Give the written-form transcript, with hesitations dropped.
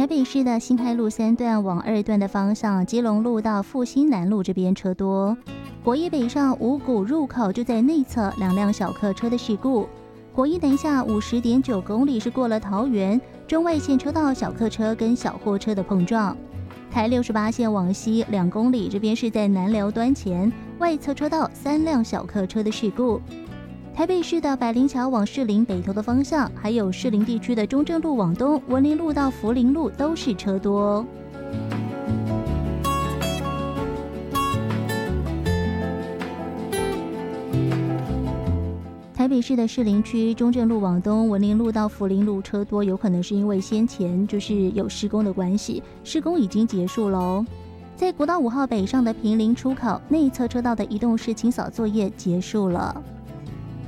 台北市的新开路3段往2段的方向，基隆路到复兴南路这边车多。国一北上五股入口就在内侧2辆小客车的事故。国一南下50.9公里是过了桃园中外线车道小客车跟小货车的碰撞。台68线往西2公里，这边是在南寮端前外侧车道3辆小客车的事故。台北市的百灵桥往士林北投的方向，还有士林地区的中正路往东文林路到福林路都是车多。台北市的士林区中正路往东文林路到福林路车多，有可能是因为先前就是有施工的关系，施工已经结束咯。在国道5号北上的平林出口内侧车道的移动式清扫作业结束了。